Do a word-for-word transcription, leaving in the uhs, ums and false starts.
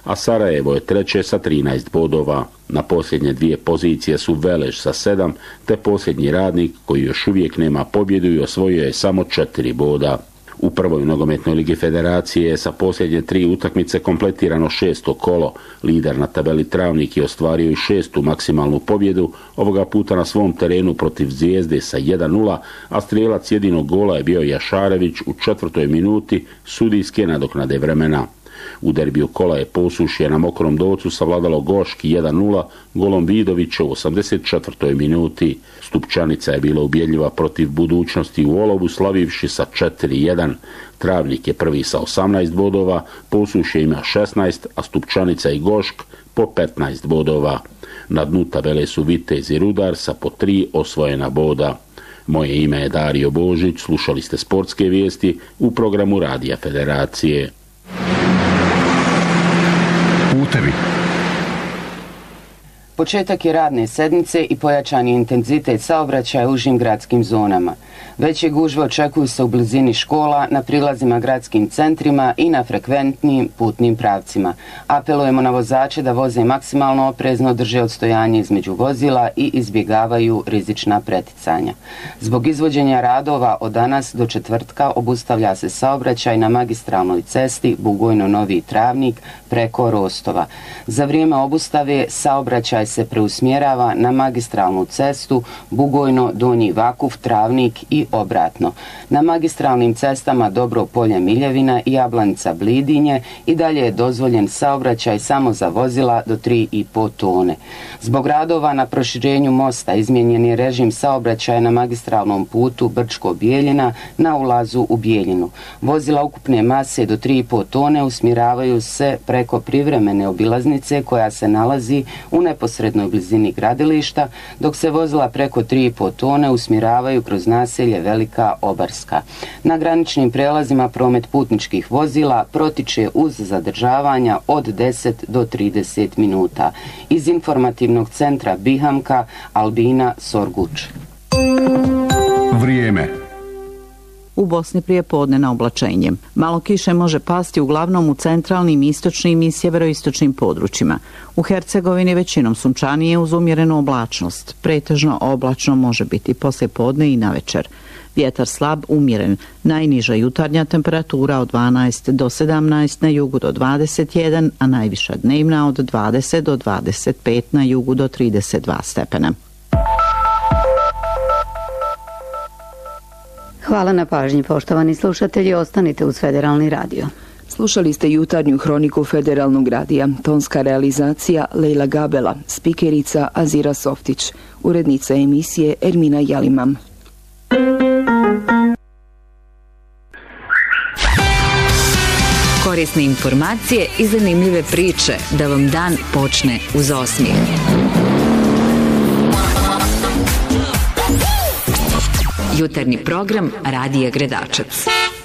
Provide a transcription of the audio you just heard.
a Sarajevo je treće sa trinaest bodova. Na posljednje dvije pozicije su Veleš sa sedam, te posljednji Radnik koji još uvijek nema pobjedu i osvojio je samo četiri boda. U prvoj nogometnoj ligi federacije je sa posljednje tri utakmice kompletirano šesto kolo. Lider na tabeli Travnik je ostvario i šestu maksimalnu pobjedu, ovoga puta na svom terenu protiv Zvijezde sa jedan nula, a strijelac jedinog gola je bio Jašarević u četvrtoj minuti sudijske nadoknade vremena. U derbiju kola je Posušje na Mokrom Docu savladalo Goški jedan nula golom Vidovića u osamdeset četvrtoj minuti. Stupčanica je bila ubjedljiva protiv Budućnosti u Olovu slavivši sa četiri jedan. Travnik je prvi sa osamnaest bodova, Posušje ima šesnaest, a Stupčanica i Gošk po petnaest bodova. Na dnu tabele su Vitez i Rudar sa po tri osvojena boda. Moje ime je Dario Božić, slušali ste sportske vijesti u programu Radija Federacije. Putevi. Početak je radne sedmice i pojačan je intenzitet saobraćaja u užim gradskim zonama. Veće gužve očekuju se u blizini škola, na prilazima gradskim centrima i na frekventnim putnim pravcima. Apelujemo na vozače da voze maksimalno oprezno, drže odstojanje između vozila i izbjegavaju rizična preticanja. Zbog izvođenja radova od danas do četvrtka obustavlja se saobraćaj na magistralnoj cesti Bugojno-Novi Travnik preko Rostova. Za vrijeme obustave saobraćaj se preusmjerava na magistralnu cestu Bugojno-Donji Vakuf Travnik i obratno. Na magistralnim cestama Dobro Polje Miljevina i Jablanica Blidinje i dalje je dozvoljen saobraćaj samo za vozila do tri i pol tone. Zbog radova na proširenju mosta izmijenjen je režim saobraćaja na magistralnom putu Brčko-Bijeljina na ulazu u Bijeljinu. Vozila ukupne mase do tri i pol tone usmjeravaju se preko privremene obilaznice koja se nalazi u neposrednoj blizini gradilišta, dok se vozila preko tri i pol tone usmjeravaju kroz naselje Velika Obarska. Na graničnim prelazima promet putničkih vozila protiče uz zadržavanja od deset do trideset minuta. Iz informativnog centra Bihamka, Albina Sorguč. Vrijeme. U Bosni prije podne na oblačenje. Malo kiše može pasti uglavnom u centralnim, istočnim i sjeveroistočnim područjima. U Hercegovini većinom sunčanije uz umjerenu oblačnost. Pretežno oblačno može biti poslije podne i navečer. Vjetar slab, umjeren. Najniža jutarnja temperatura od dvanaest do sedamnaest, na jugu do dvadeset jedan, a najviša dnevna od dvadeset do dvadeset pet, na jugu do trideset dva stepena. Hvala na pažnji, poštovani slušatelji, ostanite uz Federalni radio. Slušali ste jutarnju hroniku Federalnog radija, tonska realizacija Lejla Gabela, spikerica Azira Softić, urednica emisije Ermina Jalimam. Korisne informacije i zanimljive priče da vam dan počne uz osmijeh. Jutarnji program Radija Gredačac.